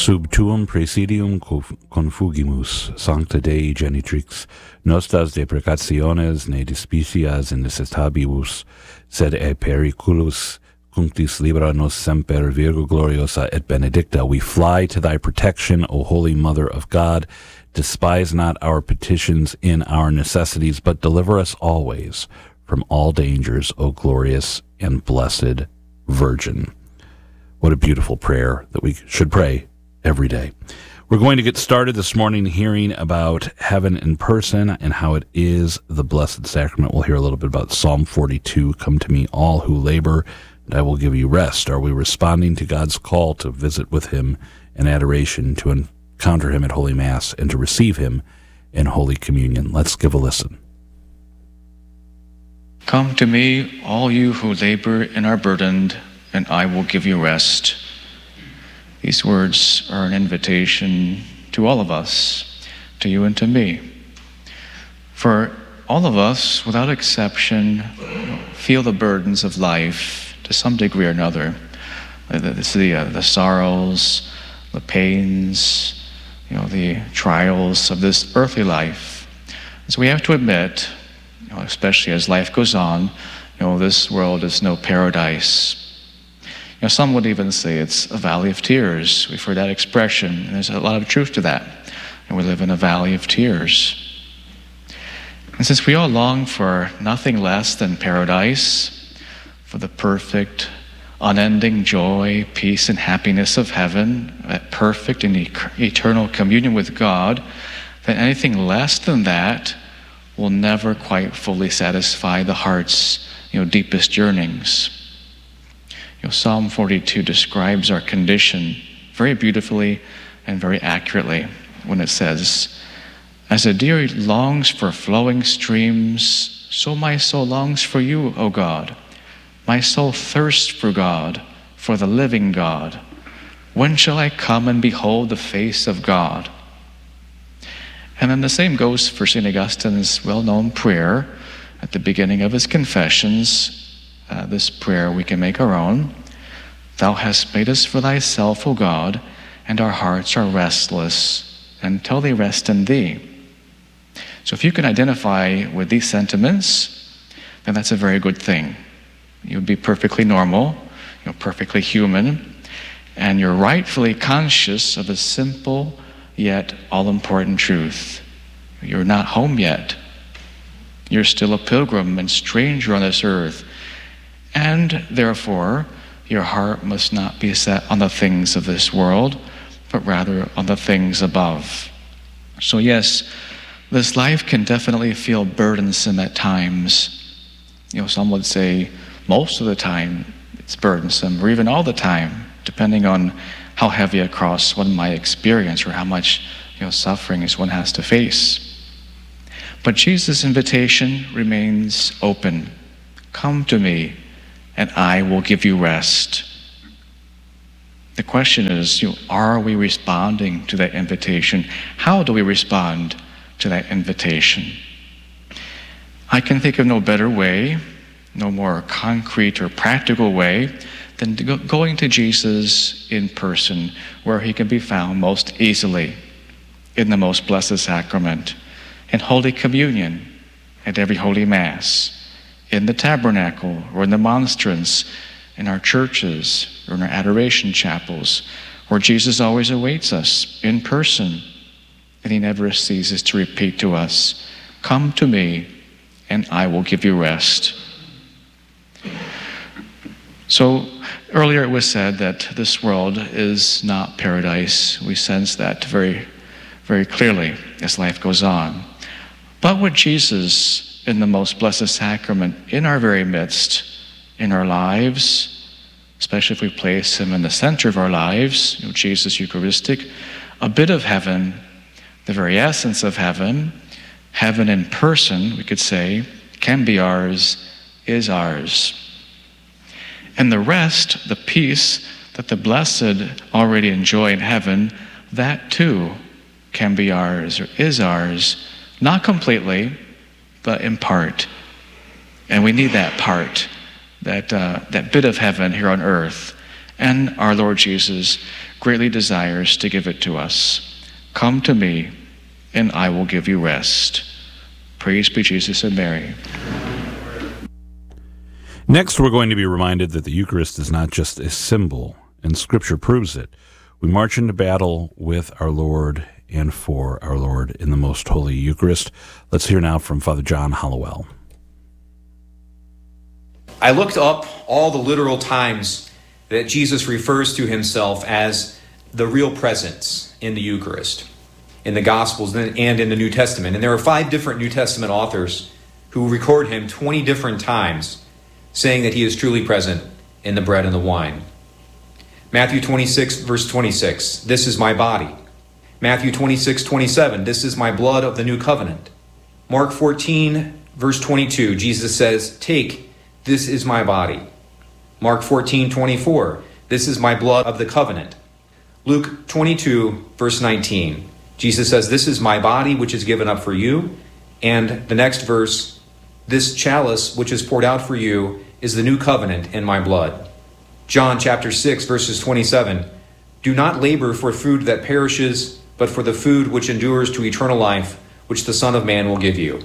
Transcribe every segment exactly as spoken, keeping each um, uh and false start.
Sub tuum presidium confugimus, sancta Dei genitrix, nostas deprecationes ne dispicias in necessitabibus, sed e periculus cunctis libera nos semper, Virgo gloriosa et benedicta. We fly to thy protection, O Holy Mother of God. Despise not our petitions in our necessities, but deliver us always from all dangers, O glorious and blessed Virgin. What a beautiful prayer that we should pray every day. We're going to get started this morning hearing about heaven in person and how it is the Blessed Sacrament. We'll hear a little bit about Psalm forty-two, come to me all who labor, and I will give you rest. Are we responding to God's call to visit with him in adoration, to encounter him at Holy Mass, and to receive him in Holy Communion? Let's give a listen. Come to me, all you who labor and are burdened, and I will give you rest. These words are an invitation to all of us, to you and to me. For all of us, without exception, feel the burdens of life to some degree or another. It's the, uh, the sorrows, the pains, you know, the trials of this earthly life. So we have to admit, you know, especially as life goes on, you know, this world is no paradise. You know, some would even say it's a valley of tears. We've heard that expression, and there's a lot of truth to that. And we live in a valley of tears. And since we all long for nothing less than paradise, for the perfect, unending joy, peace, and happiness of heaven, that perfect and e- eternal communion with God, then anything less than that will never quite fully satisfy the heart's, you know, deepest yearnings. You know, Psalm forty-two describes our condition very beautifully and very accurately when it says, "As a deer longs for flowing streams, so my soul longs for you, O God. My soul thirsts for God, for the living God. When shall I come and behold the face of God?" And then the same goes for Saint Augustine's well-known prayer at the beginning of his Confessions. Uh, this prayer we can make our own. "Thou hast made us for thyself, O God, and our hearts are restless until they rest in thee." So if you can identify with these sentiments, then that's a very good thing. You'd be perfectly normal, you know, perfectly human, and you're rightfully conscious of a simple yet all-important truth. You're not home yet. You're still a pilgrim and stranger on this earth. And therefore, your heart must not be set on the things of this world, but rather on the things above. So yes, this life can definitely feel burdensome at times. You know, some would say most of the time it's burdensome, or even all the time, depending on how heavy a cross one might experience or how much, you know, sufferings one has to face. But Jesus' invitation remains open. Come to me, and I will give you rest. The question is, you know, are we responding to that invitation? How do we respond to that invitation? I can think of no better way, no more concrete or practical way than to go, going to Jesus in person, where he can be found most easily, in the most blessed sacrament, in Holy Communion, at every Holy Mass, in the tabernacle or in the monstrance, in our churches or in our adoration chapels, where Jesus always awaits us in person, and he never ceases to repeat to us, "Come to me, and I will give you rest." So earlier it was said that this world is not paradise. We sense that very, very clearly as life goes on. But with Jesus in the most blessed sacrament in our very midst, in our lives, especially if we place him in the center of our lives, you know, Jesus Eucharistic, a bit of heaven, the very essence of heaven, heaven in person, we could say, can be ours, is ours. And the rest, the peace that the blessed already enjoy in heaven, that too can be ours or is ours, not completely, but in part. And we need that part, that uh, that bit of heaven here on earth. And our Lord Jesus greatly desires to give it to us. Come to me, and I will give you rest. Praise be Jesus and Mary. Next, we're going to be reminded that the Eucharist is not just a symbol, and Scripture proves it. We march into battle with our Lord and for our Lord in the Most Holy Eucharist. Let's hear now from Father John Hollowell. I looked up all the literal times that Jesus refers to himself as the real presence in the Eucharist, in the Gospels and in the New Testament. And there are five different New Testament authors who record him twenty different times, saying that he is truly present in the bread and the wine. Matthew twenty-six, verse twenty-six, this is my body. Matthew twenty-six, twenty-seven, this is my blood of the new covenant. Mark fourteen, verse twenty-two, Jesus says, take, this is my body. Mark fourteen, twenty-four, this is my blood of the covenant. Luke twenty-two, verse nineteen, Jesus says, this is my body which is given up for you. And the next verse, this chalice which is poured out for you is the new covenant in my blood. John chapter six, verses twenty-seven, do not labor for food that perishes, but for the food which endures to eternal life, which the Son of Man will give you.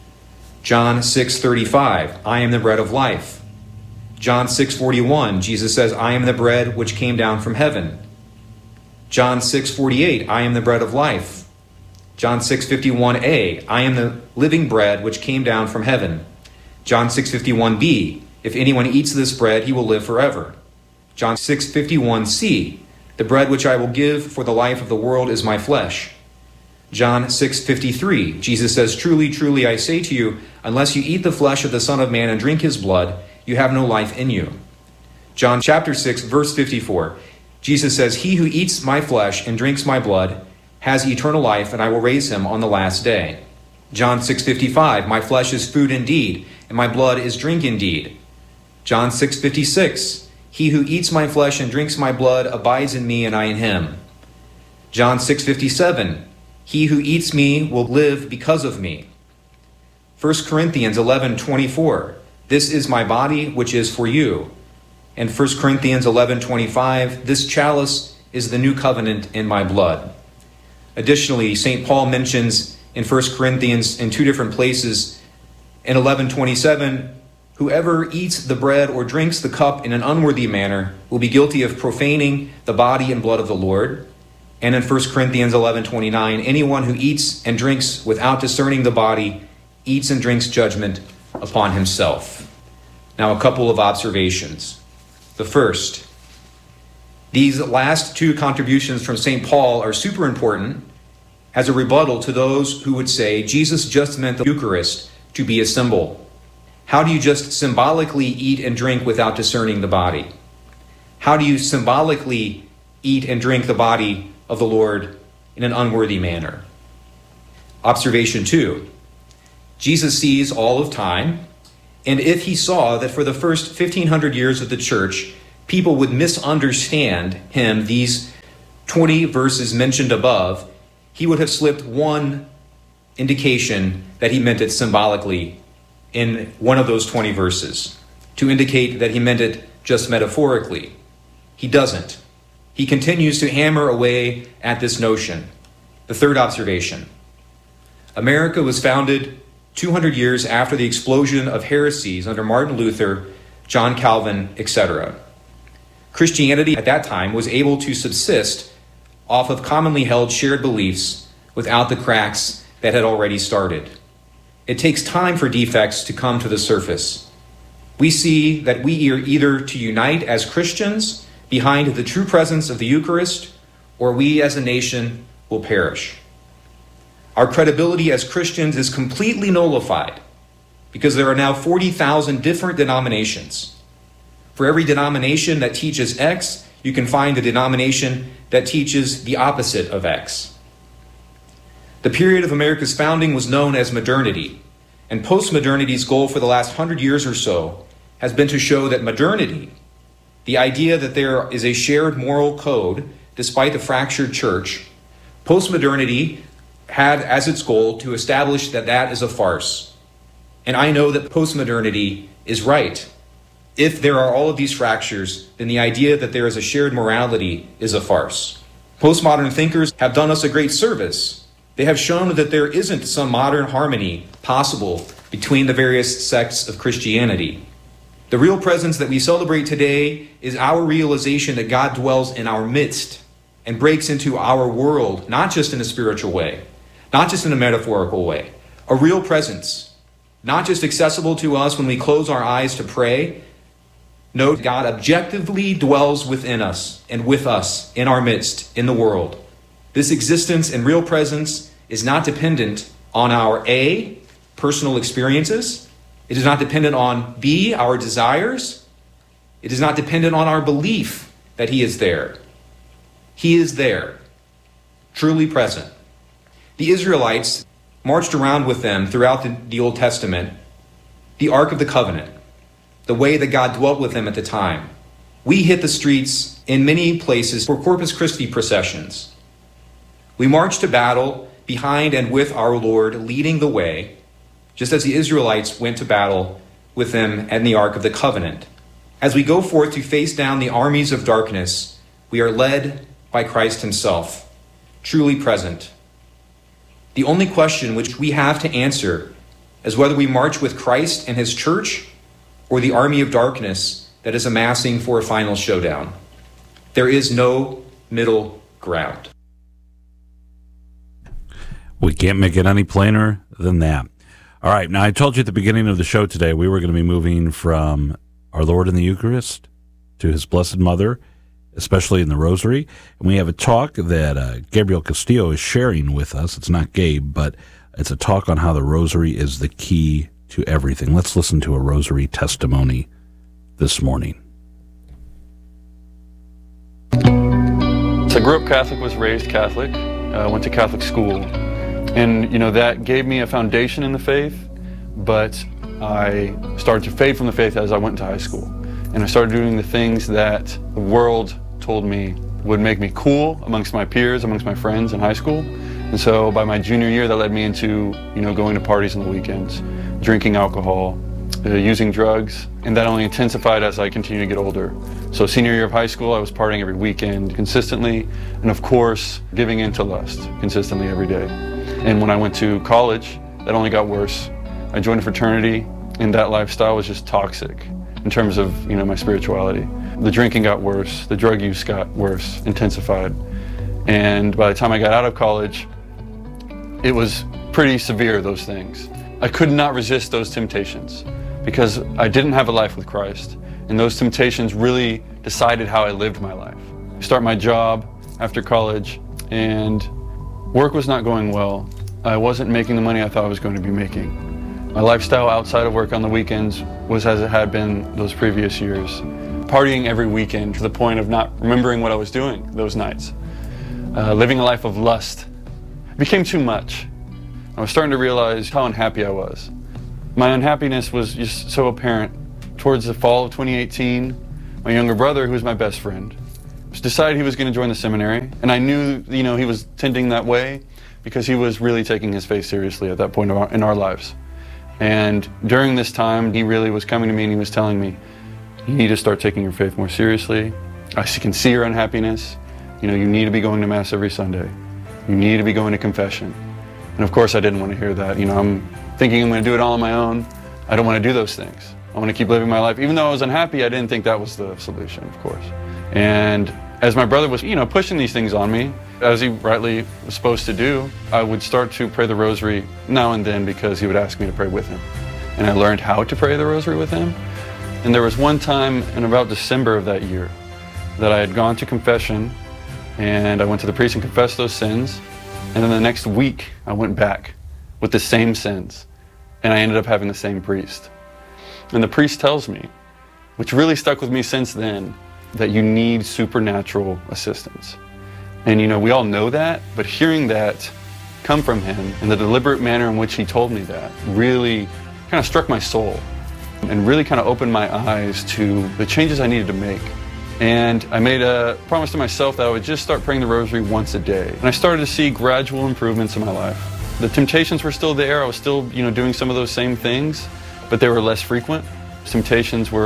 John six, thirty-five, I am the bread of life. John six, forty-one, Jesus says, I am the bread which came down from heaven. John six, forty-eight, I am the bread of life. John six, fifty-one a, I am the living bread which came down from heaven. John six, fifty-one b, if anyone eats this bread, he will live forever. John six, fifty-one c, the bread which I will give for the life of the world is my flesh. John six, fifty-three, Jesus says, truly, truly, I say to you, unless you eat the flesh of the Son of Man and drink his blood, you have no life in you. John chapter six, verse fifty-four, Jesus says, he who eats my flesh and drinks my blood has eternal life, and I will raise him on the last day. John six, fifty-five, my flesh is food indeed, and my blood is drink indeed. John six, fifty-six, he who eats my flesh and drinks my blood abides in me and I in him. John six, fifty-seven, he who eats me will live because of me. First Corinthians eleven, twenty-four, this is my body which is for you. And First Corinthians eleven, twenty-five, this chalice is the new covenant in my blood. Additionally, Saint Paul mentions in First Corinthians in two different places, in eleven twenty-seven, whoever eats the bread or drinks the cup in an unworthy manner will be guilty of profaning the body and blood of the Lord. And in First Corinthians eleven twenty-nine, anyone who eats and drinks without discerning the body eats and drinks judgment upon himself. Now, a couple of observations. The first, these last two contributions from Saint Paul are super important as a rebuttal to those who would say Jesus just meant the Eucharist to be a symbol. How do you just symbolically eat and drink without discerning the body? How do you symbolically eat and drink the body of the Lord in an unworthy manner? Observation two, Jesus sees all of time, and if he saw that for the first fifteen hundred years of the church, people would misunderstand him, these twenty verses mentioned above, he would have slipped one indication that he meant it symbolically in one of those twenty verses to indicate that he meant it just metaphorically. He doesn't. He continues to hammer away at this notion. The third observation. America was founded two hundred years after the explosion of heresies under Martin Luther, John Calvin, et cetera. Christianity at that time was able to subsist off of commonly held shared beliefs without the cracks that had already started. It takes time for defects to come to the surface. We see that we are either to unite as Christians behind the true presence of the Eucharist, or we as a nation will perish. Our credibility as Christians is completely nullified because there are now forty thousand different denominations. For every denomination that teaches X, you can find a denomination that teaches the opposite of X. The period of America's founding was known as modernity, and postmodernity's goal for the last hundred years or so has been to show that modernity, the idea that there is a shared moral code despite the fractured church, postmodernity had as its goal to establish that that is a farce. And I know that postmodernity is right. If there are all of these fractures, then the idea that there is a shared morality is a farce. Postmodern thinkers have done us a great service. They have shown that there isn't some modern harmony possible between the various sects of Christianity. The real presence that we celebrate today is our realization that God dwells in our midst and breaks into our world, not just in a spiritual way, not just in a metaphorical way, a real presence, not just accessible to us when we close our eyes to pray. No, God objectively dwells within us and with us in our midst, in the world. This existence and real presence is not dependent on our A, personal experiences. It is not dependent on B, our desires. It is not dependent on our belief that he is there. He is there, truly present. The Israelites marched around with them throughout the, the Old Testament, the Ark of the Covenant, the way that God dwelt with them at the time. We hit the streets in many places for Corpus Christi processions. We march to battle behind and with our Lord leading the way, just as the Israelites went to battle with them in the Ark of the Covenant. As we go forth to face down the armies of darkness, we are led by Christ himself, truly present. The only question which we have to answer is whether we march with Christ and his church or the army of darkness that is amassing for a final showdown. There is no middle ground. We can't make it any plainer than that. All right, now I told you at the beginning of the show today we were going to be moving from our Lord in the Eucharist to his Blessed Mother, especially in the Rosary. And we have a talk that uh, Gabriel Castillo is sharing with us. It's not Gabe, but it's a talk on how the Rosary is the key to everything. Let's listen to a Rosary testimony this morning. So I grew up Catholic, was raised Catholic, uh, went to Catholic school. And, you know, that gave me a foundation in the faith, but I started to fade from the faith as I went to high school. And I started doing the things that the world told me would make me cool amongst my peers, amongst my friends in high school. And so by my junior year, that led me into, you know, going to parties on the weekends, drinking alcohol, uh, using drugs, and that only intensified as I continued to get older. So senior year of high school, I was partying every weekend consistently, and of course, giving in to lust consistently every day. And when I went to college, that only got worse. I joined a fraternity, and that lifestyle was just toxic in terms of, you know, my spirituality. The drinking got worse, the drug use got worse, intensified. And by the time I got out of college, it was pretty severe, those things. I could not resist those temptations because I didn't have a life with Christ, and those temptations really decided how I lived my life. I start my job after college, and work was not going well. I wasn't making the money I thought I was going to be making. My lifestyle outside of work on the weekends was as it had been those previous years. Partying every weekend to the point of not remembering what I was doing those nights. Uh, living a life of lust. It became too much. I was starting to realize how unhappy I was. My unhappiness was just so apparent. Towards the fall of twenty eighteen, my younger brother, who was my best friend, decided he was going to join the seminary, and I knew, you know, he was tending that way because he was really taking his faith seriously at that point in our, in our lives. And during this time, he really was coming to me and he was telling me, you need to start taking your faith more seriously. I can see your unhappiness. You know, you need to be going to Mass every Sunday. You need to be going to confession. And of course, I didn't want to hear that. You know, I'm thinking I'm going to do it all on my own. I don't want to do those things. I want to keep living my life. Even though I was unhappy, I didn't think that was the solution, of course. And as my brother was, you know, pushing these things on me, as he rightly was supposed to do, I would start to pray the Rosary now and then because he would ask me to pray with him. And I learned how to pray the Rosary with him. And there was one time in about December of that year that I had gone to confession, and I went to the priest and confessed those sins. And then the next week, I went back with the same sins, and I ended up having the same priest. And the priest tells me, which really stuck with me since then, that you need supernatural assistance. And you know, we all know that, but hearing that come from him and the deliberate manner in which he told me that really kind of struck my soul and really kind of opened my eyes to the changes I needed to make. And I made a promise to myself that I would just start praying the Rosary once a day. And I started to see gradual improvements in my life. The temptations were still there. I was still, you know, doing some of those same things, but they were less frequent. Temptations were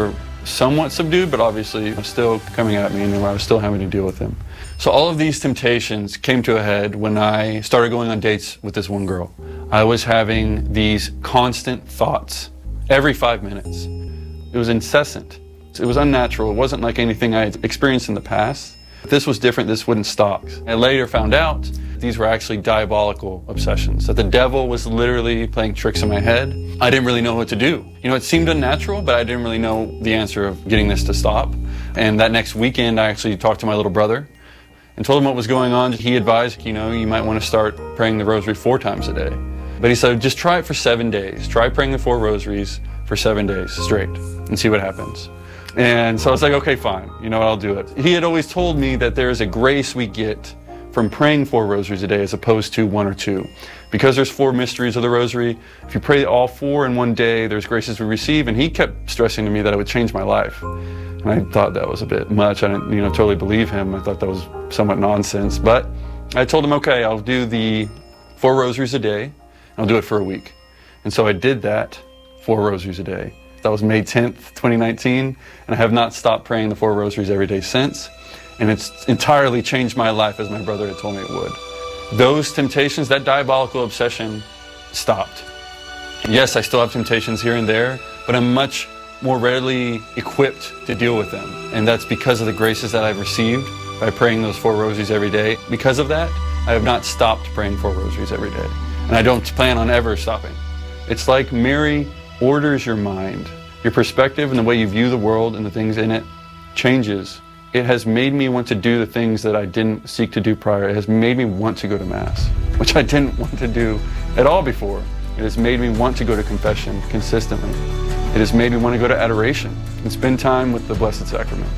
somewhat subdued, but obviously it was still coming at me, and I was still having to deal with him. So all of these temptations came to a head when I started going on dates with this one girl. I was having these constant thoughts every five minutes. It was incessant. It was unnatural. It wasn't like anything I had experienced in the past. If this was different, this wouldn't stop. I later found out these were actually diabolical obsessions, that the devil was literally playing tricks in my head. I didn't really know what to do. You know, it seemed unnatural, but I didn't really know the answer of getting this to stop. And that next weekend, I actually talked to my little brother and told him what was going on. He advised, you know, you might want to start praying the rosary four times a day. But he said, just try it for seven days. Try praying the four rosaries for seven days straight and see what happens. And so I was like, okay, fine, you know what, I'll do it. He had always told me that there is a grace we get from praying four rosaries a day as opposed to one or two. Because there's four mysteries of the rosary, if you pray all four in one day, there's graces we receive, and he kept stressing to me that it would change my life. And I thought that was a bit much. I didn't, you know, totally believe him. I thought that was somewhat nonsense. But I told him, okay, I'll do the four rosaries a day, and I'll do it for a week. And so I did that, four rosaries a day. That was May tenth, twenty nineteen, and I have not stopped praying the four rosaries every day since. And it's entirely changed my life as my brother had told me it would. Those temptations, that diabolical obsession, stopped. Yes, I still have temptations here and there, but I'm much more readily equipped to deal with them. And that's because of the graces that I've received by praying those four rosaries every day. Because of that, I have not stopped praying four rosaries every day. And I don't plan on ever stopping. It's like Mary orders your mind. Your perspective and the way you view the world and the things in it changes. It has made me want to do the things that I didn't seek to do prior. It has made me want to go to Mass, which I didn't want to do at all before. It has made me want to go to confession consistently. It has made me want to go to adoration and spend time with the Blessed Sacrament.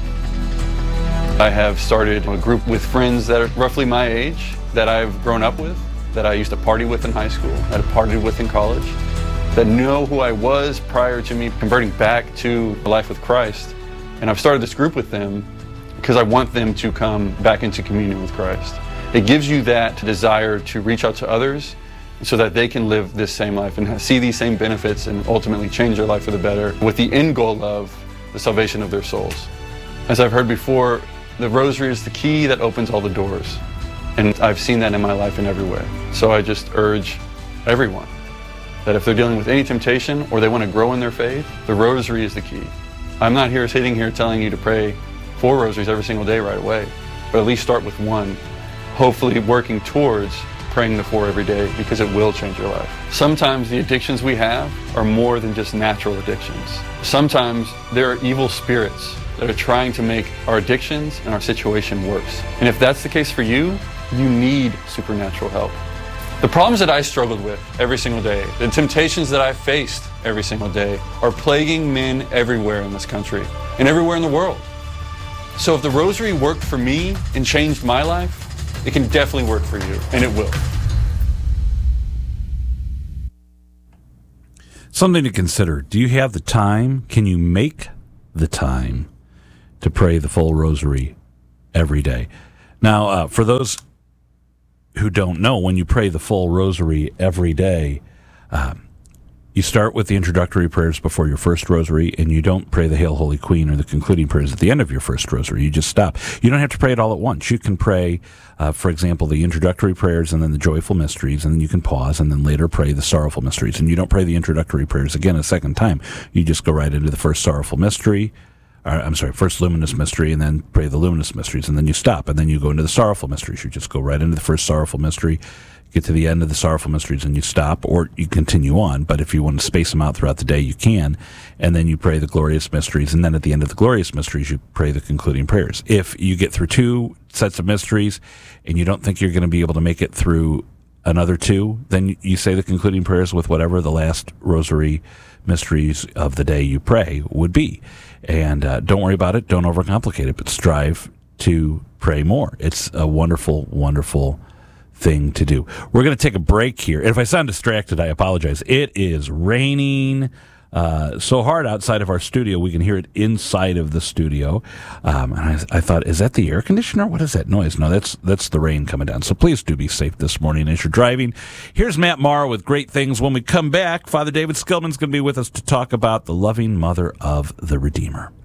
I have started a group with friends that are roughly my age, that I've grown up with, that I used to party with in high school, that I partied with in college, that know who I was prior to me converting back to life with Christ. And I've started this group with them because I want them to come back into communion with Christ. It gives you that desire to reach out to others so that they can live this same life and see these same benefits and ultimately change their life for the better with the end goal of the salvation of their souls. As I've heard before, the rosary is the key that opens all the doors. And I've seen that in my life in every way. So I just urge everyone that if they're dealing with any temptation or they want to grow in their faith, the rosary is the key. I'm not here sitting here telling you to pray four rosaries every single day right away, but at least start with one, hopefully working towards praying the four every day, because it will change your life. Sometimes the addictions we have are more than just natural addictions. Sometimes there are evil spirits that are trying to make our addictions and our situation worse. And if that's the case for you, you need supernatural help. The problems that I struggled with every single day, the temptations that I faced every single day, are plaguing men everywhere in this country and everywhere in the world. So if the rosary worked for me and changed my life, it can definitely work for you, and it will. Something to consider. Do you have the time? Can you make the time to pray the full rosary every day? Now, uh, for those who don't know, when you pray the full rosary every day, uh, you start with the introductory prayers before your first rosary, and you don't pray the Hail Holy Queen or the concluding prayers at the end of your first rosary. You just stop. You don't have to pray it all at once. You can pray, uh, for example, the introductory prayers and then the joyful mysteries, and then you can pause and then later pray the sorrowful mysteries. And you don't pray the introductory prayers again a second time. You just go right into the first sorrowful mystery, or, I'm sorry, first luminous mystery, and then pray the luminous mysteries, and then you stop, and then you go into the sorrowful mysteries. You just go right into the first sorrowful mystery, get to the end of the sorrowful mysteries, and you stop, or you continue on. But if you want to space them out throughout the day, you can. And then you pray the glorious mysteries, and then at the end of the glorious mysteries, you pray the concluding prayers. If you get through two sets of mysteries and you don't think you're going to be able to make it through another two, then you say the concluding prayers with whatever the last rosary mysteries of the day you pray would be. And uh, don't worry about it. Don't overcomplicate it, but strive to pray more. It's a wonderful, wonderful thing to do. We're going to take a break here. And if I sound distracted, I apologize. It is raining uh, so hard outside of our studio, we can hear it inside of the studio. Um, and I, I thought, is that the air conditioner? What is that noise? No, that's that's the rain coming down. So please do be safe this morning as you're driving. Here's Matt Maher with great things. When we come back, Father David Skillman's going to be with us to talk about the loving mother of the Redeemer.